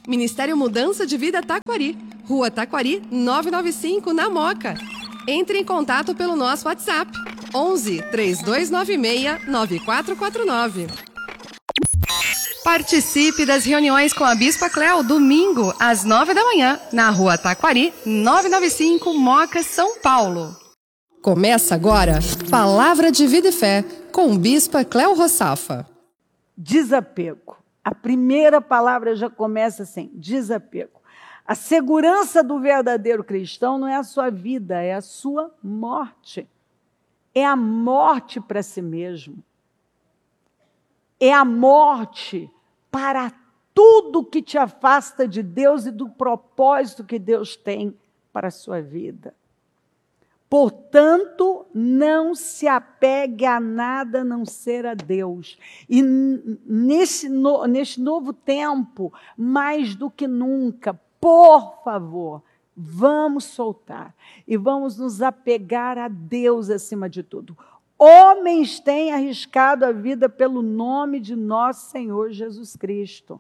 Ministério Mudança de Vida Taquari, Rua Taquari, 995, na Moca. Entre em contato pelo nosso WhatsApp, 11 3296 9449. Participe das reuniões com a Bispa Cléo, domingo, às 9 da manhã, na Rua Taquari, 995, Moca, São Paulo. Começa agora, Palavra de Vida e Fé, com Bispa Cléo Rossafa. Desapego. A primeira palavra já começa assim, desapego. A segurança do verdadeiro cristão não é a sua vida, é a sua morte. É a morte para si mesmo. É a morte para tudo que te afasta de Deus e do propósito que Deus tem para a sua vida. Portanto, não se apegue a nada a não ser a Deus. E neste novo tempo, mais do que nunca, por favor, vamos soltar e vamos nos apegar a Deus acima de tudo. Homens têm arriscado a vida pelo nome de nosso Senhor Jesus Cristo.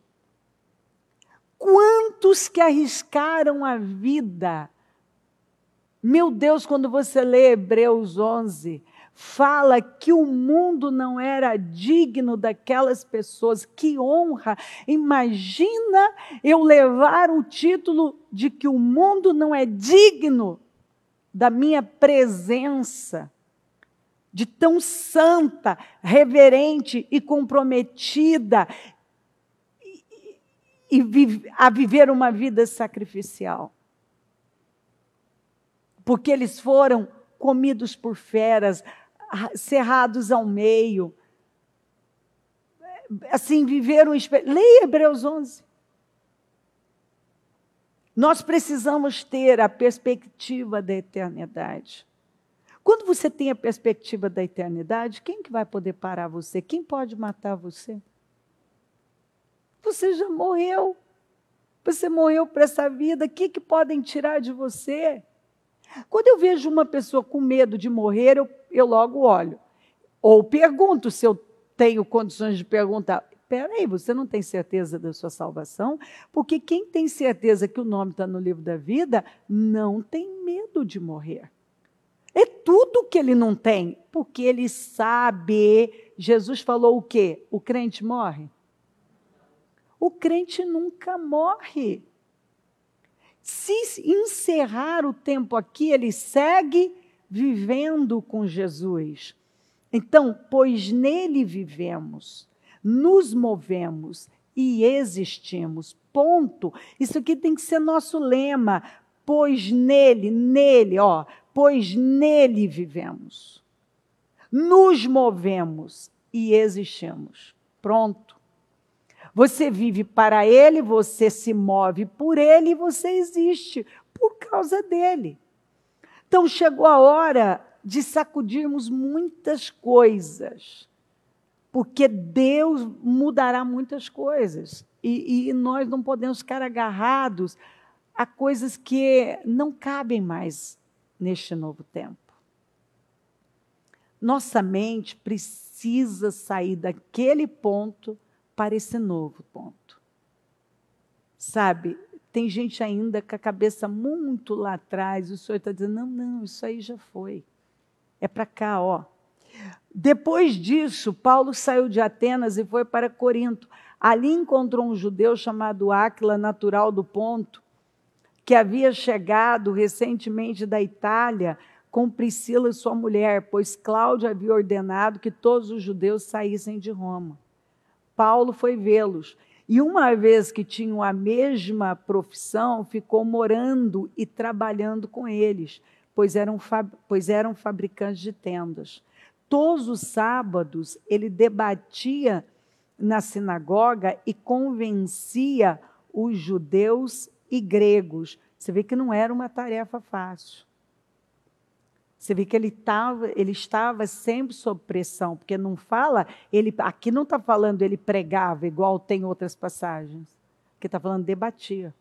Quantos que arriscaram a vida? Meu Deus, quando você lê Hebreus 11, fala que o mundo não era digno daquelas pessoas. Que honra! Imagina eu levar o título de que o mundo não é digno da minha presença, de tão santa, reverente e comprometida a viver uma vida sacrificial. Porque eles foram comidos por feras, cerrados ao meio. Assim, viveram... Leia Hebreus 11. Nós precisamos ter a perspectiva da eternidade. Quando você tem a perspectiva da eternidade, quem que vai poder parar você? Quem pode matar você? Você já morreu. Você morreu para essa vida. O que podem tirar de você? Quando eu vejo uma pessoa com medo de morrer, eu logo olho. Ou pergunto, se eu tenho condições de perguntar. Espera aí, você não tem certeza da sua salvação? Porque quem tem certeza que o nome está no livro da vida, não tem medo de morrer. É tudo que ele não tem, porque ele sabe. Jesus falou o quê? O crente morre? O crente nunca morre. Se encerrar o tempo aqui, ele segue vivendo com Jesus. Então, pois nele vivemos, nos movemos e existimos. Ponto. Isso aqui tem que ser nosso lema. Pois pois nele vivemos, nos movemos e existimos. Pronto. Você vive para ele, você se move por ele e você existe por causa dele. Então chegou a hora de sacudirmos muitas coisas, porque Deus mudará muitas coisas. E nós não podemos ficar agarrados a coisas que não cabem mais neste novo tempo. Nossa mente precisa sair daquele ponto para esse novo ponto. Sabe, tem gente ainda com a cabeça muito lá atrás, o Senhor está dizendo, não, isso aí já foi. É para cá, ó. Depois disso, Paulo saiu de Atenas e foi para Corinto. Ali encontrou um judeu chamado Áquila, natural do Ponto, que havia chegado recentemente da Itália com Priscila, sua mulher, pois Cláudio havia ordenado que todos os judeus saíssem de Roma. Paulo foi vê-los, e uma vez que tinham a mesma profissão, ficou morando e trabalhando com eles, pois eram fabricantes de tendas. Todos os sábados ele debatia na sinagoga e convencia os judeus e gregos. Você vê que não era uma tarefa fácil. Você vê que ele estava sempre sob pressão, porque não fala, aqui não está falando ele pregava, igual tem outras passagens. Aqui está falando debatia.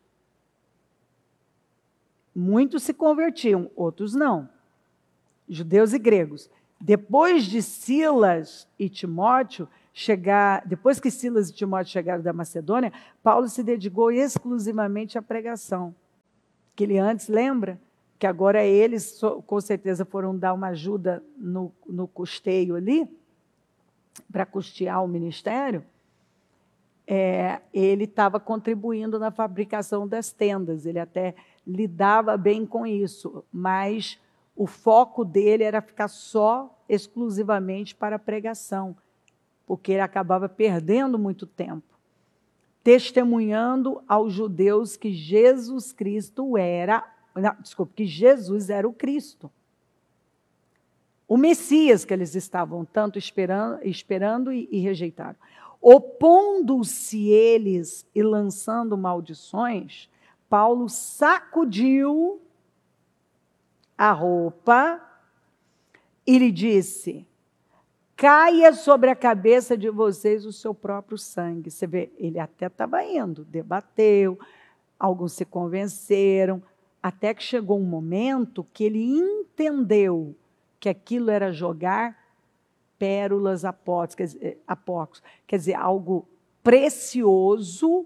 Muitos se convertiam, outros não. Judeus e gregos. Depois de Silas e Timóteo, depois que Silas e Timóteo chegaram da Macedônia, Paulo se dedicou exclusivamente à pregação. Que ele antes, lembra? Que agora eles, com certeza, foram dar uma ajuda no custeio ali, para custear o ministério. Ele estava contribuindo na fabricação das tendas, ele até lidava bem com isso, mas o foco dele era ficar só exclusivamente para a pregação, porque ele acabava perdendo muito tempo, testemunhando aos judeus que Jesus era o Cristo. O Messias que eles estavam tanto esperando e rejeitaram. Opondo-se eles e lançando maldições, Paulo sacudiu a roupa e lhe disse: caia sobre a cabeça de vocês o seu próprio sangue. Você vê, ele até estava indo, debateu, alguns se convenceram, até que chegou um momento que ele entendeu que aquilo era jogar pérolas apócrifas, quer dizer, algo precioso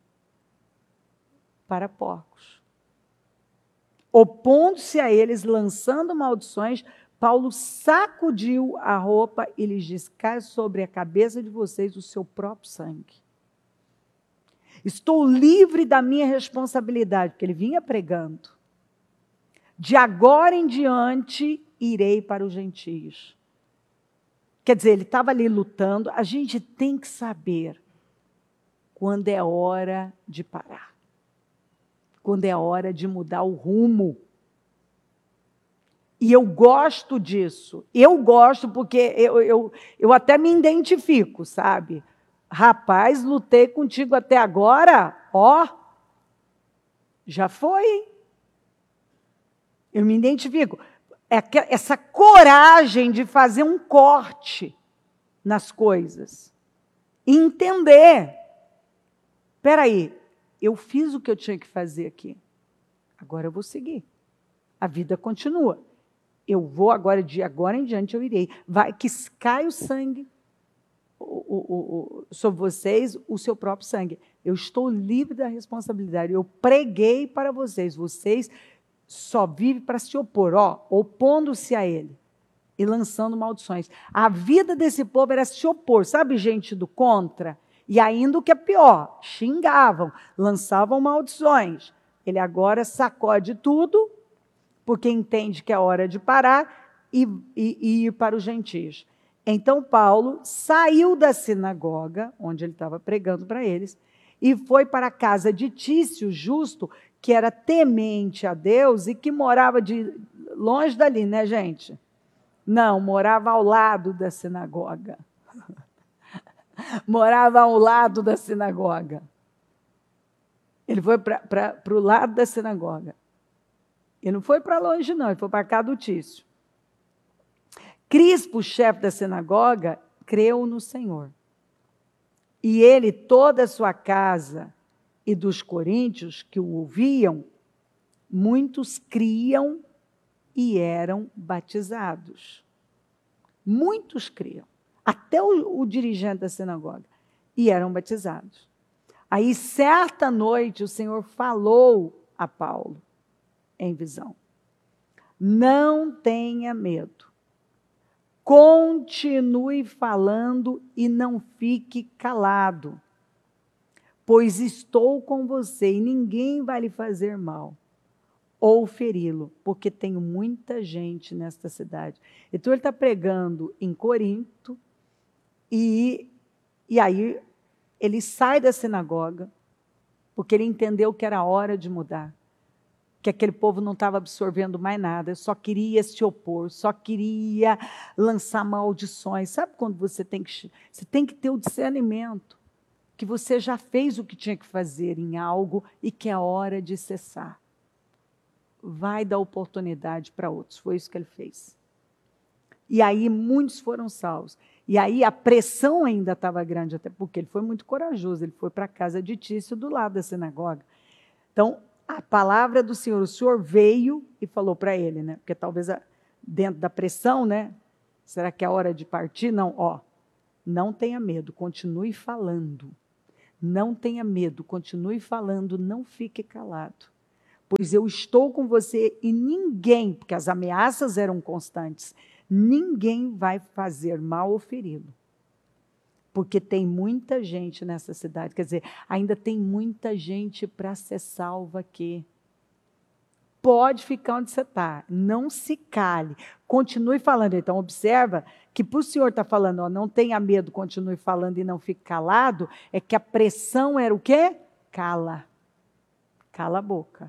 para porcos. Opondo-se a eles, lançando maldições, Paulo sacudiu a roupa e lhes disse: cai sobre a cabeça de vocês o seu próprio sangue. Estou livre da minha responsabilidade, porque ele vinha pregando. De agora em diante, irei para os gentios. Quer dizer, ele estava ali lutando. A gente tem que saber quando é hora de parar. Quando é hora de mudar o rumo. E eu gosto disso. Eu gosto porque eu até me identifico, sabe? Rapaz, lutei contigo até agora, ó, já foi, hein? Eu me identifico. Essa coragem de fazer um corte nas coisas. Entender. Espera aí, eu fiz o que eu tinha que fazer aqui. Agora eu vou seguir. A vida continua. Eu vou agora, de agora em diante eu irei. Vai que cai o sangue sobre vocês, o seu próprio sangue. Eu estou livre da responsabilidade. Eu preguei para vocês. Vocês só vivem para se opor, opondo-se a ele e lançando maldições. A vida desse povo era se opor. Sabe, gente do contra? E ainda o que é pior, xingavam, lançavam maldições. Ele agora sacode tudo, porque entende que é hora de parar e ir para os gentios. Então, Paulo saiu da sinagoga, onde ele estava pregando para eles, e foi para a casa de Tício, justo, que era temente a Deus e que morava longe dali, né, gente? Não, morava ao lado da sinagoga. Morava ao lado da sinagoga. Ele foi para o lado da sinagoga. Ele não foi para longe, não, ele foi para cá do Tício. Crispo, chefe da sinagoga, creu no Senhor. E ele, toda a sua casa e dos coríntios que o ouviam, muitos criam e eram batizados. Muitos criam. Até o dirigente da sinagoga. E eram batizados. Aí, certa noite, o Senhor falou a Paulo, em visão: não tenha medo. Continue falando e não fique calado, pois estou com você e ninguém vai lhe fazer mal ou feri-lo, porque tenho muita gente nesta cidade. Então, ele está pregando em Corinto e aí ele sai da sinagoga, porque ele entendeu que era hora de mudar. Que aquele povo não estava absorvendo mais nada, só queria se opor, só queria lançar maldições. Sabe quando você tem que ter o discernimento, que você já fez o que tinha que fazer em algo e que é hora de cessar. Vai dar oportunidade para outros, foi isso que ele fez. E aí muitos foram salvos. E aí a pressão ainda estava grande, até porque ele foi muito corajoso, ele foi para a casa de Tício, do lado da sinagoga. Então, a palavra do Senhor, o Senhor veio e falou para ele, né? Porque talvez dentro da pressão, né? Será que é hora de partir? Não, não tenha medo, continue falando. Não tenha medo, continue falando, não fique calado. Pois eu estou com você e ninguém, porque as ameaças eram constantes, ninguém vai fazer mal ou feri-lo. Porque tem muita gente nessa cidade, quer dizer, ainda tem muita gente para ser salva aqui. Pode ficar onde você está, não se cale, continue falando. Então, observa que para o Senhor estar falando, ó, não tenha medo, continue falando e não fique calado, é que a pressão era o quê? Cala a boca.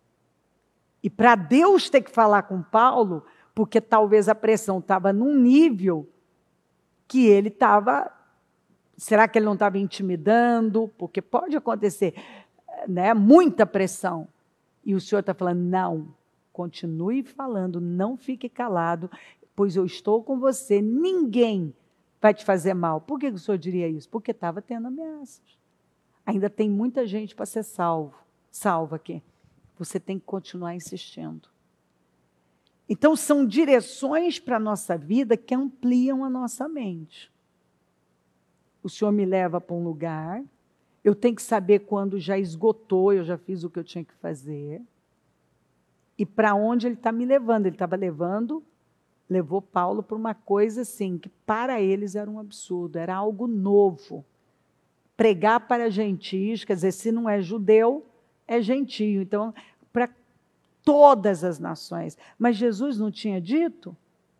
E para Deus ter que falar com Paulo, porque talvez a pressão estava num nível que ele estava... Será que ele não estava intimidando? Porque pode acontecer, né, muita pressão. E o Senhor está falando, não, continue falando, não fique calado, pois eu estou com você, ninguém vai te fazer mal. Por que o Senhor diria isso? Porque estava tendo ameaças. Ainda tem muita gente para ser salva aqui. Você tem que continuar insistindo. Então, são direções para a nossa vida que ampliam a nossa mente. O Senhor me leva para um lugar, eu tenho que saber quando já esgotou, eu já fiz o que eu tinha que fazer, e para onde Ele está me levando. Ele estava levou Paulo para uma coisa assim, que para eles era um absurdo, era algo novo. Pregar para gentios, quer dizer, se não é judeu, é gentio. Então, para todas as nações. Mas Jesus não tinha dito?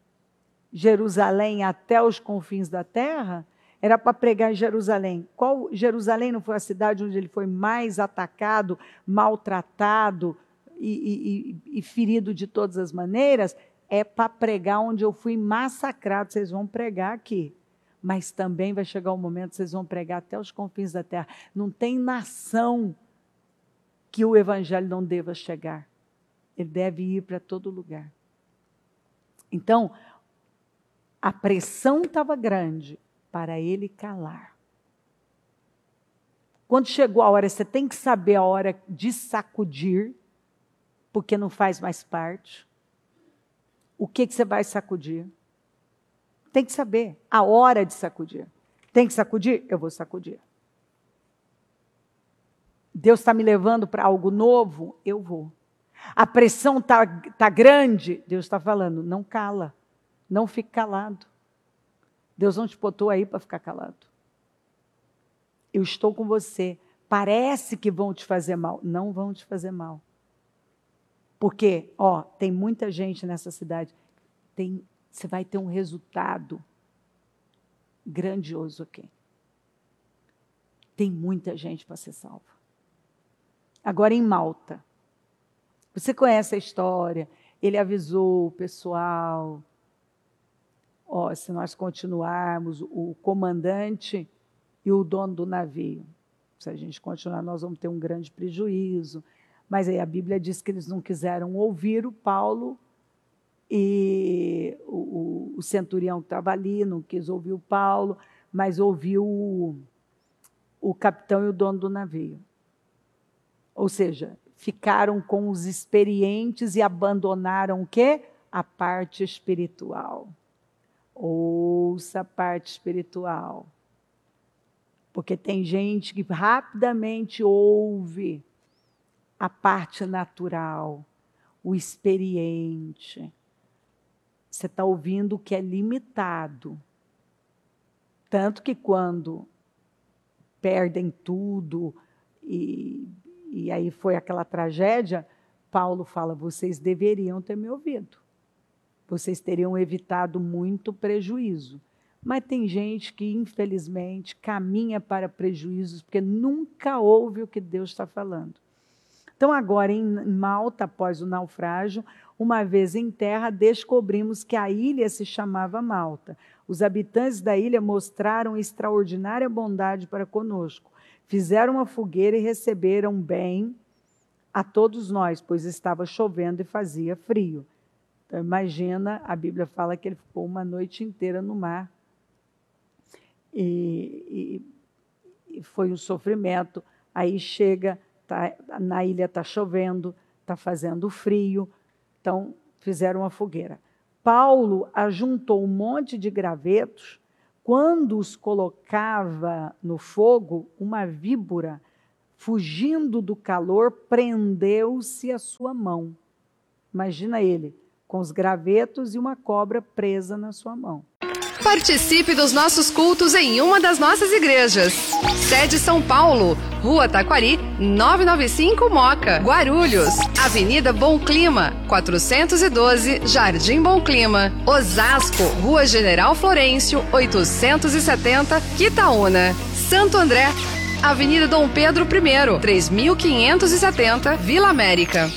Jerusalém até os confins da terra? Era para pregar em Jerusalém. Jerusalém não foi a cidade onde ele foi mais atacado, maltratado e ferido de todas as maneiras? É para pregar onde eu fui massacrado. Vocês vão pregar aqui. Mas também vai chegar o momento que vocês vão pregar até os confins da terra. Não tem nação que o evangelho não deva chegar. Ele deve ir para todo lugar. Então, a pressão estava grande para ele calar. Quando chegou a hora, você tem que saber a hora de sacudir, porque não faz mais parte. O que você vai sacudir? Tem que saber a hora de sacudir. Tem que sacudir? Eu vou sacudir. Deus está me levando para algo novo? Eu vou. A pressão tá grande? Deus está falando, não cala, não fique calado. Deus não te botou aí para ficar calado. Eu estou com você. Parece que vão te fazer mal. Não vão te fazer mal. Porque, tem muita gente nessa cidade. Você vai ter um resultado grandioso aqui. Tem muita gente para ser salva. Agora, em Malta. Você conhece a história. Ele avisou o pessoal... se nós continuarmos, o comandante e o dono do navio, se a gente continuar, nós vamos ter um grande prejuízo. Mas aí a Bíblia diz que eles não quiseram ouvir o Paulo e o centurião que estava ali não quis ouvir o Paulo, mas ouviu o capitão e o dono do navio. Ou seja, ficaram com os experientes e abandonaram o quê? A parte espiritual. Ouça a parte espiritual. Porque tem gente que rapidamente ouve a parte natural, o experiente. Você está ouvindo o que é limitado. Tanto que quando perdem tudo, e aí foi aquela tragédia, Paulo fala, vocês deveriam ter me ouvido. Vocês teriam evitado muito prejuízo. Mas tem gente que, infelizmente, caminha para prejuízos, porque nunca ouve o que Deus está falando. Então, agora, em Malta, após o naufrágio, uma vez em terra, descobrimos que a ilha se chamava Malta. Os habitantes da ilha mostraram extraordinária bondade para conosco. Fizeram uma fogueira e receberam bem a todos nós, pois estava chovendo e fazia frio. Então, imagina, a Bíblia fala que ele ficou uma noite inteira no mar. E foi um sofrimento. Aí chega, na ilha está chovendo, está fazendo frio. Então, fizeram uma fogueira. Paulo ajuntou um monte de gravetos quando os colocava no fogo, uma víbora, fugindo do calor, prendeu-se à sua mão. Imagina ele, com os gravetos e uma cobra presa na sua mão. Participe dos nossos cultos em uma das nossas igrejas. Sede São Paulo, Rua Taquari, 995 Moca, Guarulhos. Avenida Bom Clima, 412, Jardim Bom Clima. Osasco, Rua General Florencio, 870, Quitaúna. Santo André, Avenida Dom Pedro I, 3570, Vila América.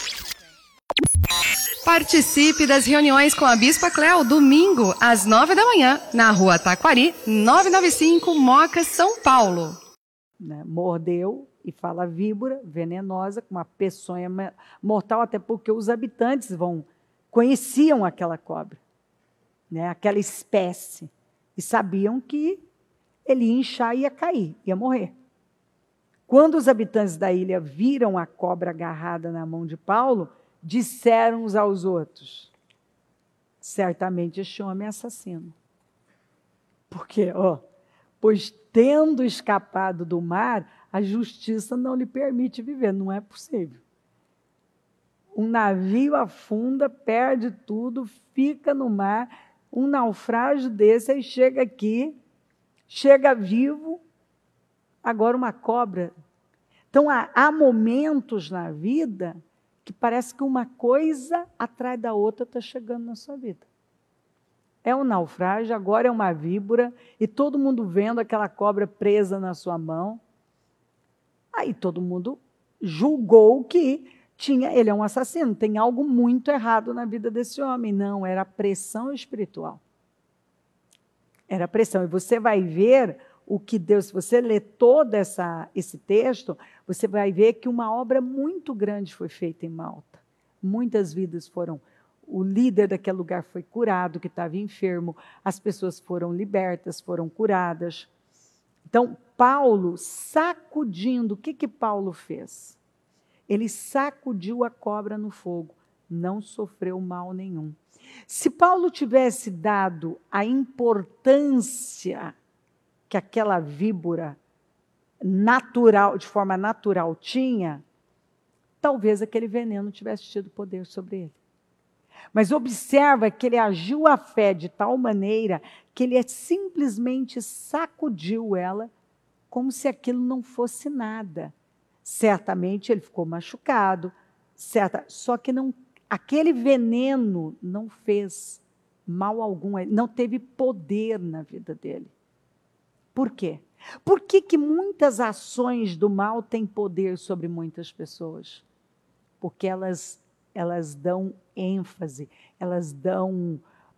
Participe das reuniões com a Bispa Cléo, domingo, às 9 da manhã, na Rua Taquari, 995, Moca, São Paulo. Mordeu e fala víbora, venenosa, com uma peçonha mortal, até porque os habitantes conheciam aquela cobra, aquela espécie, e sabiam que ele ia inchar e ia cair, ia morrer. Quando os habitantes da ilha viram a cobra agarrada na mão de Paulo, disseram uns aos outros: certamente este homem é assassino. Por quê? Pois tendo escapado do mar, a justiça não lhe permite viver. Não é possível. Um navio afunda, perde tudo, fica no mar, um naufrágio desse, aí chega aqui, chega vivo, agora uma cobra. Então, há momentos na vida que parece que uma coisa atrás da outra está chegando na sua vida. É um naufrágio, agora é uma víbora, e todo mundo vendo aquela cobra presa na sua mão. Aí todo mundo julgou que ele é um assassino, tem algo muito errado na vida desse homem. Não, era pressão espiritual. Era pressão. E você vai ver o que Deus, se você ler todo esse texto, você vai ver que uma obra muito grande foi feita em Malta. Muitas vidas foram, o líder daquele lugar foi curado, que estava enfermo, as pessoas foram libertas, foram curadas. Então, Paulo sacudindo, o que Paulo fez? Ele sacudiu a cobra no fogo, não sofreu mal nenhum. Se Paulo tivesse dado a importância que aquela víbora natural, de forma natural tinha, talvez aquele veneno tivesse tido poder sobre ele. Mas observa que ele agiu à fé de tal maneira que ele simplesmente sacudiu ela como se aquilo não fosse nada. Certamente ele ficou machucado, só que aquele veneno não fez mal algum, não teve poder na vida dele. Por quê? Por que muitas ações do mal têm poder sobre muitas pessoas? Porque elas dão ênfase, elas dão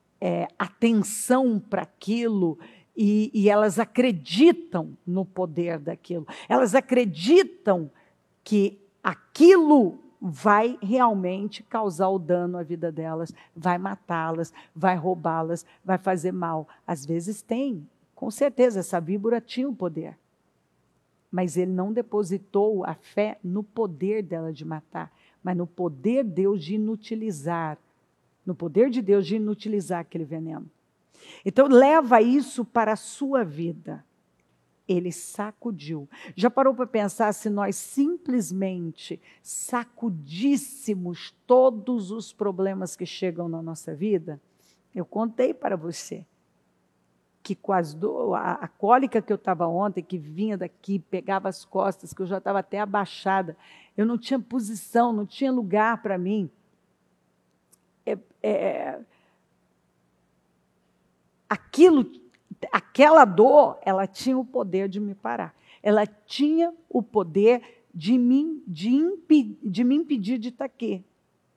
atenção para aquilo e elas acreditam no poder daquilo. Elas acreditam que aquilo vai realmente causar o dano à vida delas, vai matá-las, vai roubá-las, vai fazer mal. Às vezes tem. Com certeza, essa víbora tinha o poder. Mas ele não depositou a fé no poder dela de matar, mas no poder de Deus de inutilizar. No poder de Deus de inutilizar aquele veneno. Então, leva isso para a sua vida. Ele sacudiu. Já parou para pensar se nós simplesmente sacudíssemos todos os problemas que chegam na nossa vida? Eu contei para você que com a cólica que eu estava ontem, que vinha daqui, pegava as costas, que eu já estava até abaixada, eu não tinha posição, não tinha lugar para mim. Aquela dor, ela tinha o poder de me parar. Ela tinha o poder de me impedir de estar aqui.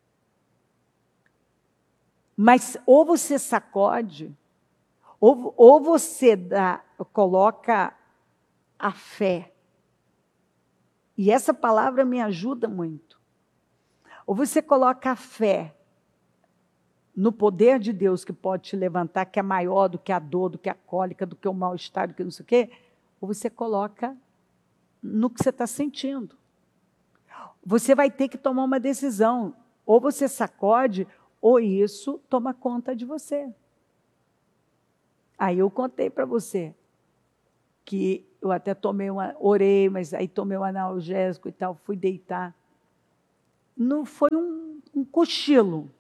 Mas ou você sacode, ou você coloca a fé. E essa palavra me ajuda muito. Ou você coloca a fé no poder de Deus que pode te levantar, que é maior do que a dor, do que a cólica, do que o mal-estar, do que não sei o quê. Ou você coloca no que você está sentindo. Você vai ter que tomar uma decisão. Ou você sacode, ou isso toma conta de você. Aí eu contei para você que eu até orei, mas aí tomei um analgésico e tal, fui deitar. Não foi um cochilo.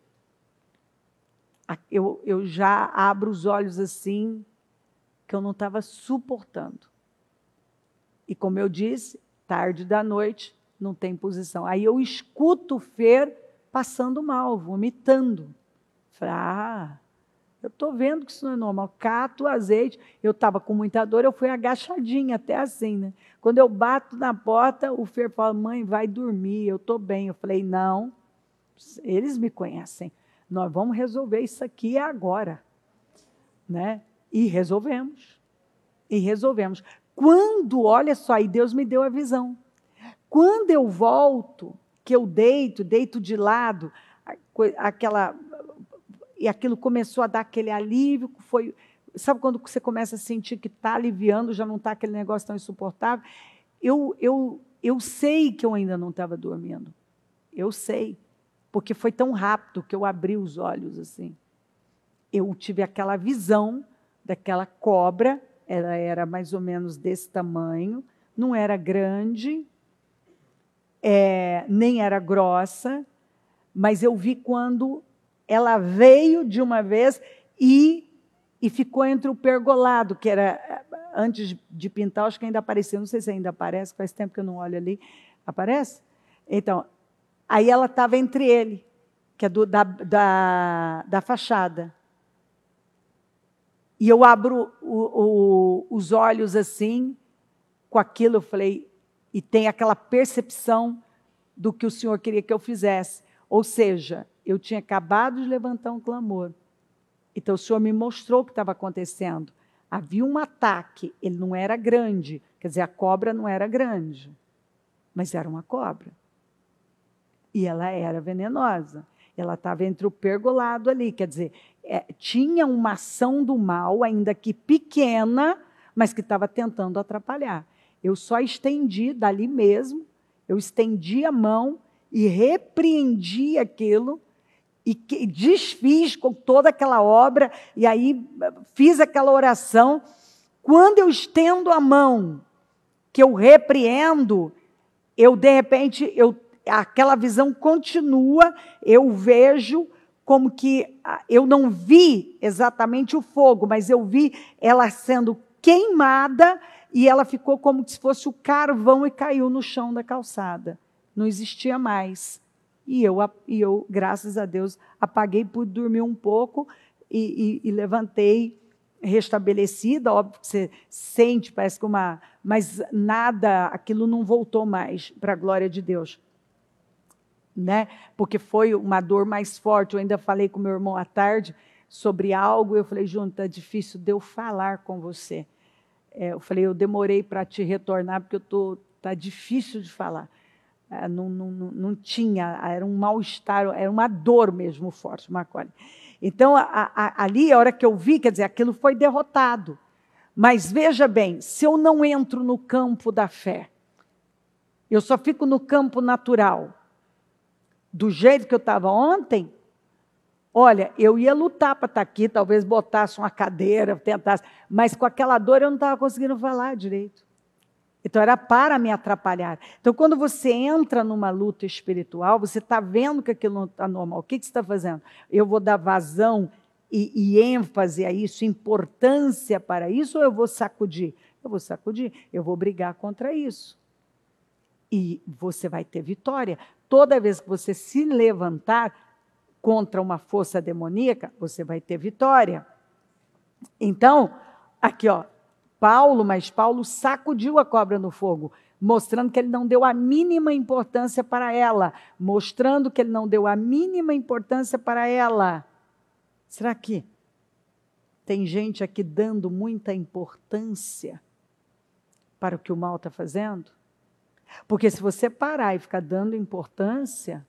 Eu já abro os olhos assim, que eu não estava suportando. E como eu disse, tarde da noite, não tem posição. Aí eu escuto o Fer passando mal, vomitando. Falei, eu estou vendo que isso não é normal. Cato o azeite. Eu estava com muita dor, eu fui agachadinha, até assim, né? Quando eu bato na porta, o Fer fala, mãe, vai dormir, eu estou bem. Eu falei, não, eles me conhecem. Nós vamos resolver isso aqui agora. Né? E resolvemos. Quando, olha só, aí Deus me deu a visão. Quando eu volto, que eu deito de lado, e aquilo começou a dar aquele alívio, sabe quando você começa a sentir que está aliviando, já não está aquele negócio tão insuportável? Eu sei que eu ainda não estava dormindo. Eu sei, porque foi tão rápido que eu abri os olhos assim. Eu tive aquela visão daquela cobra, ela era mais ou menos desse tamanho, não era grande, nem era grossa, mas eu vi quando ela veio de uma vez e ficou entre o pergolado, que era, antes de pintar, acho que ainda apareceu, não sei se ainda aparece, faz tempo que eu não olho ali. Aparece? Então, aí ela estava entre ele, que é da fachada. E eu abro os olhos assim, com aquilo, eu falei, e tem aquela percepção do que o Senhor queria que eu fizesse. Ou seja, eu tinha acabado de levantar um clamor. Então o Senhor me mostrou o que estava acontecendo. Havia um ataque, ele não era grande, quer dizer, a cobra não era grande, mas era uma cobra. E ela era venenosa. Ela estava entre o pergolado ali, quer dizer, tinha uma ação do mal, ainda que pequena, mas que estava tentando atrapalhar. Eu só estendi dali mesmo, eu estendi a mão e repreendi aquilo, e desfiz com toda aquela obra, e aí fiz aquela oração. Quando eu estendo a mão, que eu repreendo, de repente, aquela visão continua, eu vejo como que eu não vi exatamente o fogo, mas eu vi ela sendo queimada e ela ficou como se fosse o carvão e caiu no chão da calçada. Não existia mais. E eu, graças a Deus, apaguei, pude dormir um pouco e levantei restabelecida. Óbvio que você sente, parece que mas nada, aquilo não voltou mais, para a glória de Deus. Né? Porque foi uma dor mais forte. Eu ainda falei com meu irmão à tarde sobre algo, eu falei, Júnior, está difícil de eu falar com você. Eu falei, eu demorei para te retornar, porque está difícil de falar. Não tinha, era um mal-estar, era uma dor mesmo forte, Marconi. Então, ali, a hora que eu vi, quer dizer, aquilo foi derrotado. Mas veja bem, se eu não entro no campo da fé, eu só fico no campo natural, do jeito que eu estava ontem, olha, eu ia lutar para estar aqui, talvez botasse uma cadeira, tentasse, mas com aquela dor eu não estava conseguindo falar direito. Então, era para me atrapalhar. Então, quando você entra numa luta espiritual, você está vendo que aquilo não está normal. O que você está fazendo? Eu vou dar vazão e ênfase a isso, importância para isso, ou eu vou sacudir? Eu vou sacudir, eu vou brigar contra isso. E você vai ter vitória. Toda vez que você se levantar contra uma força demoníaca, você vai ter vitória. Então, aqui, mas Paulo sacudiu a cobra no fogo, mostrando que ele não deu a mínima importância para ela. Será que tem gente aqui dando muita importância para o que o mal está fazendo? Porque se você parar e ficar dando importância,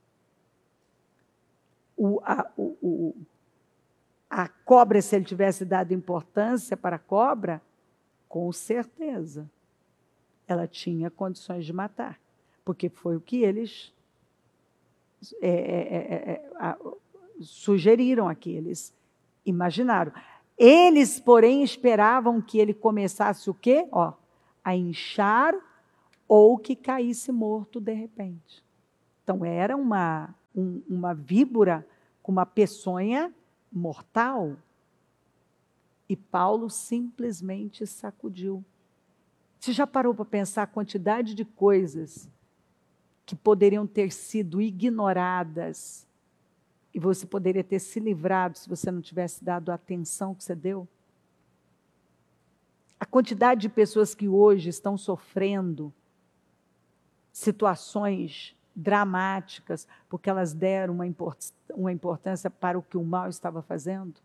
a cobra, se ele tivesse dado importância para a cobra, com certeza, ela tinha condições de matar, porque foi o que eles sugeriram aqui, eles imaginaram. Eles, porém, esperavam que ele começasse o quê? A inchar ou que caísse morto de repente. Então, era uma víbora com uma peçonha mortal. E Paulo simplesmente sacudiu. Você já parou para pensar a quantidade de coisas que poderiam ter sido ignoradas e você poderia ter se livrado se você não tivesse dado a atenção que você deu? A quantidade de pessoas que hoje estão sofrendo situações dramáticas porque elas deram uma importância para o que o mal estava fazendo.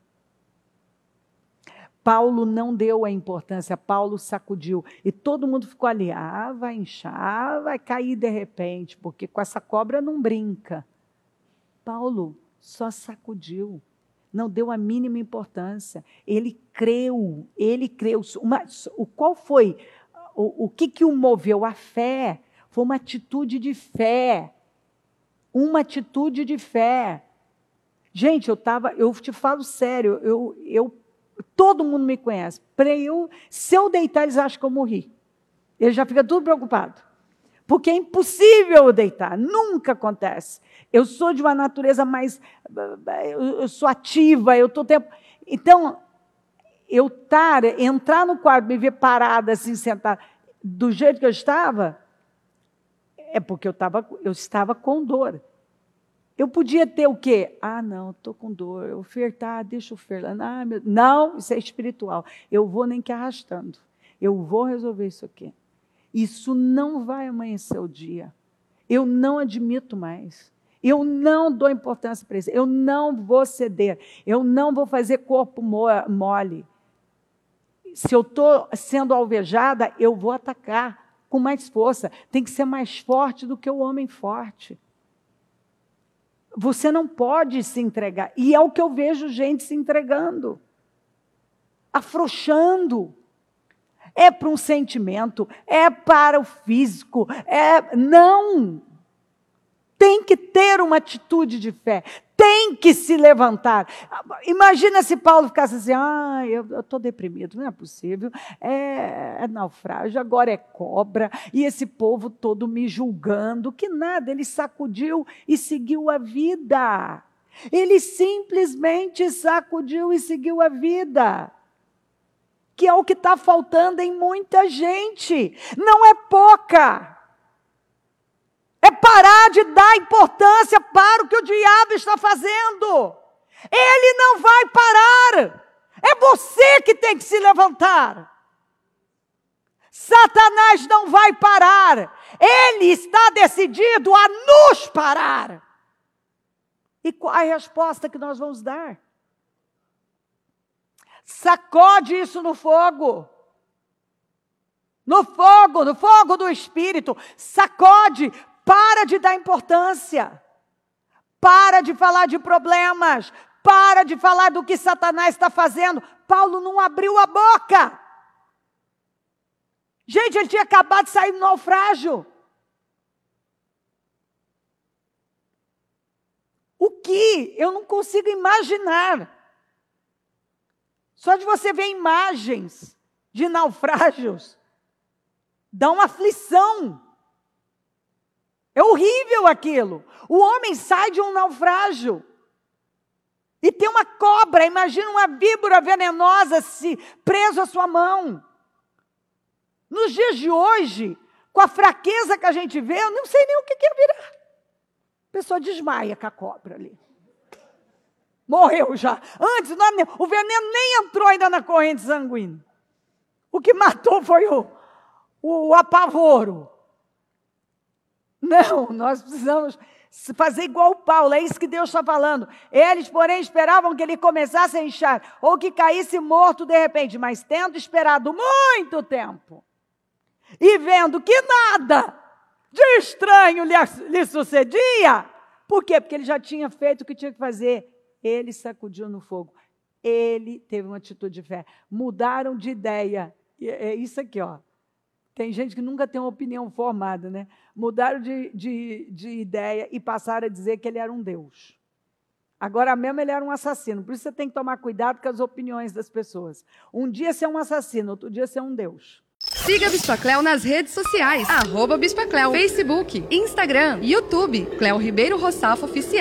Paulo não deu a importância, Paulo sacudiu. E todo mundo ficou ali, vai inchar, vai cair de repente, porque com essa cobra não brinca. Paulo só sacudiu, não deu a mínima importância. Ele creu. Qual foi? O que o moveu? A fé. Foi uma atitude de fé. Uma atitude de fé. Gente, eu te falo sério, todo mundo me conhece. Se eu deitar, eles acham que eu morri. Eles já ficam tudo preocupados. Porque é impossível eu deitar. Nunca acontece. Eu sou de uma natureza mais... Eu sou ativa, eu estou tempo... Então, entrar no quarto, me ver parada, assim, sentada, do jeito que eu estava, é porque eu estava com dor. Eu podia ter o quê? Não, estou com dor. Eu ofertar, deixa eu ofertar. Não, isso é espiritual. Eu vou nem que arrastando. Eu vou resolver isso aqui. Isso não vai amanhecer o dia. Eu não admito mais. Eu não dou importância para isso. Eu não vou ceder. Eu não vou fazer corpo mole. Se eu estou sendo alvejada, eu vou atacar com mais força. Tem que ser mais forte do que o homem forte. Você não pode se entregar. E é o que eu vejo gente se entregando. Afrouxando. É para um sentimento, é para o físico. Não. Tem que ter uma atitude de fé. Tem que se levantar. Imagina se Paulo ficasse assim, eu estou deprimido, não é possível. É naufrágio, agora é cobra, e esse povo todo me julgando. Que nada, ele sacudiu e seguiu a vida. Ele simplesmente sacudiu e seguiu a vida. Que é o que está faltando em muita gente. Não é pouca. É parar de dar importância para o que o diabo está fazendo. Ele não vai parar. É você que tem que se levantar. Satanás não vai parar. Ele está decidido a nos parar. E qual é a resposta que nós vamos dar? Sacode isso no fogo. No fogo do Espírito. Sacode. Para de dar importância. Para de falar de problemas. Para de falar do que Satanás está fazendo. Paulo não abriu a boca. Gente, ele tinha acabado de sair do naufrágio. O que? Eu não consigo imaginar. Só de você ver imagens de naufrágios, dá uma aflição. É horrível aquilo. O homem sai de um naufrágio e tem uma cobra, imagina uma víbora venenosa preso à sua mão. Nos dias de hoje, com a fraqueza que a gente vê, eu não sei nem o que ia virar. A pessoa desmaia com a cobra ali. Morreu já. Antes, o veneno nem entrou ainda na corrente sanguínea. O que matou foi o apavoro. Não, nós precisamos fazer igual o Paulo, é isso que Deus está falando. Eles, porém, esperavam que ele começasse a inchar, ou que caísse morto de repente, mas tendo esperado muito tempo, e vendo que nada de estranho lhe sucedia. Por quê? Porque ele já tinha feito o que tinha que fazer. Ele sacudiu no fogo. Ele teve uma atitude de fé. Mudaram de ideia. É isso aqui, ó. Tem gente que nunca tem uma opinião formada, né? Mudaram de ideia e passaram a dizer que ele era um Deus. Agora mesmo ele era um assassino. Por isso você tem que tomar cuidado com as opiniões das pessoas. Um dia você é um assassino, outro dia você é um Deus. Siga a Bispa Cléo nas redes sociais. @Bispa Cléo, Facebook, Instagram, YouTube, Cléo Ribeiro Roçafo Oficial.